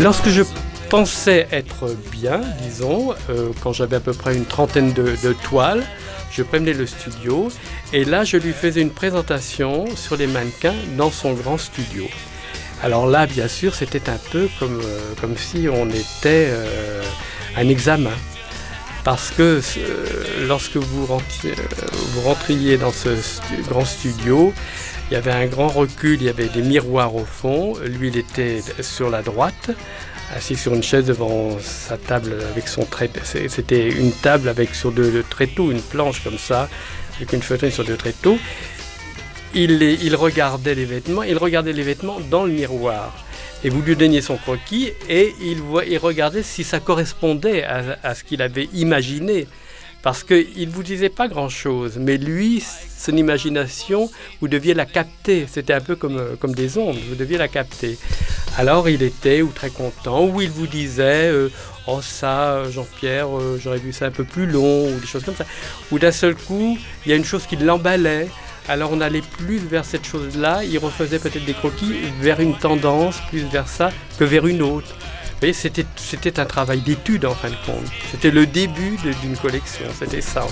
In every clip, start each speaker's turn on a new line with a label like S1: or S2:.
S1: Lorsque je pensais être bien, disons, quand j'avais à peu près une trentaine de toiles, je prévenais le studio et là je lui faisais une présentation sur les mannequins dans son grand studio. Alors là, bien sûr, c'était un peu comme si on était un examen. Parce que lorsque vous rentriez dans ce grand studio, il y avait un grand recul, il y avait des miroirs au fond. Lui, il était sur la droite, assis sur une chaise devant sa table avec son tréteau. C'était une table avec sur deux tréteaux, une planche comme ça, avec une feutrine sur deux tréteaux. Il regardait les vêtements dans le miroir. Et vous lui donniez son croquis et il regardait si ça correspondait à ce qu'il avait imaginé. Parce qu'il ne vous disait pas grand-chose, mais lui, son imagination, vous deviez la capter. C'était un peu comme des ondes, vous deviez la capter. Alors il était ou très content, ou il vous disait « Oh ça, Jean-Pierre, j'aurais vu ça un peu plus long » ou des choses comme ça. Ou d'un seul coup, il y a une chose qui l'emballait. Alors on n'allait plus vers cette chose-là, il refaisait peut-être des croquis vers une tendance, plus vers ça que vers une autre. Vous voyez, c'était un travail d'étude en fin de compte. C'était le début d'une collection, c'était ça.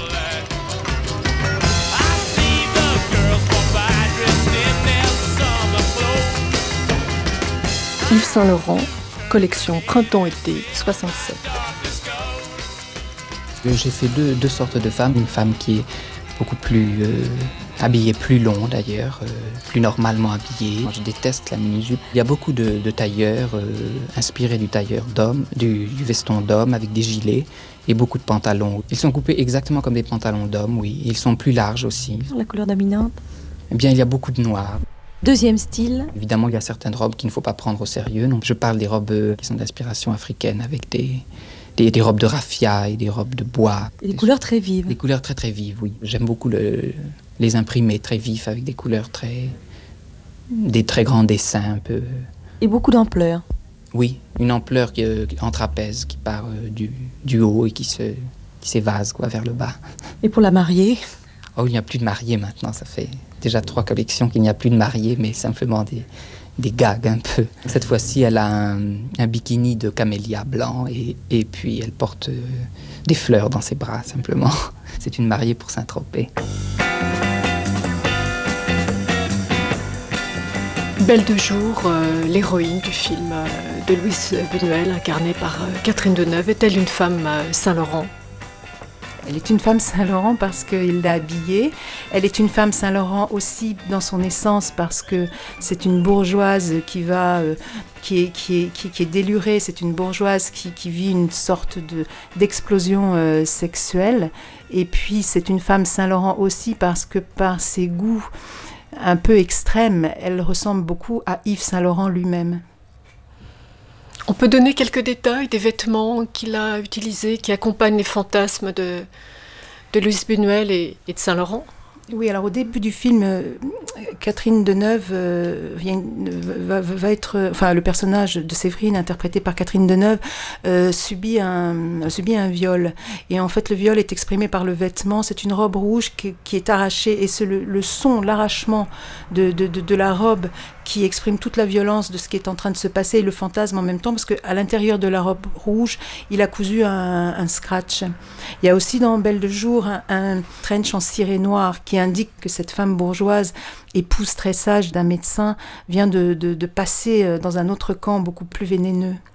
S2: Yves Saint Laurent, collection Printemps-été 67.
S3: J'ai fait deux sortes de femmes. Une femme qui est beaucoup plus habillée plus long d'ailleurs, plus normalement habillée. Je déteste la mini-jupe. Il y a beaucoup de tailleurs inspirés du tailleur d'homme, du veston d'homme avec des gilets et beaucoup de pantalons. Ils sont coupés exactement comme des pantalons d'homme, oui. Ils sont plus larges aussi.
S2: La couleur dominante?
S3: Eh bien, il y a beaucoup de noir.
S2: Deuxième style.
S3: Évidemment, il y a certaines robes qu'il ne faut pas prendre au sérieux. Donc, je parle des robes qui sont d'inspiration africaine avec des robes de raffia et des robes de bois.
S2: Et des couleurs très vives.
S3: Des couleurs très très vives, oui. J'aime beaucoup les imprimés très vifs avec des couleurs des très grands dessins un peu.
S2: Et beaucoup d'ampleur.
S3: Oui, une ampleur en trapèze qui part du haut et qui s'évase vers le bas.
S2: Et pour la mariée?
S3: Oh, il n'y a plus de mariée maintenant, ça fait déjà 3 collections qu'il n'y a plus de mariée, mais simplement des gags un peu. Cette fois-ci, elle a un bikini de camélia blanc et puis elle porte des fleurs dans ses bras, simplement. C'est une mariée pour Saint-Tropez.
S2: Belle de jour, l'héroïne du film de Louise Buñuel, incarnée par Catherine Deneuve, est-elle une femme Saint-Laurent ?
S4: Elle est une femme Saint-Laurent parce qu'il l'a habillée. Elle est une femme Saint-Laurent aussi dans son essence parce que c'est une bourgeoise qui est délurée. C'est une bourgeoise qui vit une sorte d'explosion sexuelle. Et puis c'est une femme Saint-Laurent aussi parce que par ses goûts un peu extrêmes, elle ressemble beaucoup à Yves Saint-Laurent lui-même.
S2: On peut donner quelques détails des vêtements qu'il a utilisés, qui accompagnent les fantasmes de Louise Buñuel et de Saint-Laurent?
S4: Oui, alors au début du film, Catherine Deneuve va être... Enfin, le personnage de Séverine, interprété par Catherine Deneuve, subit un viol. Et en fait, le viol est exprimé par le vêtement. C'est une robe rouge qui est arrachée. Et c'est le son, l'arrachement de la robe qui exprime toute la violence de ce qui est en train de se passer et le fantasme en même temps, parce qu'à l'intérieur de la robe rouge, il a cousu un scratch. Il y a aussi dans Belle de jour un trench en ciré noir qui indique que cette femme bourgeoise, épouse très sage d'un médecin, vient de passer dans un autre camp beaucoup plus vénéneux.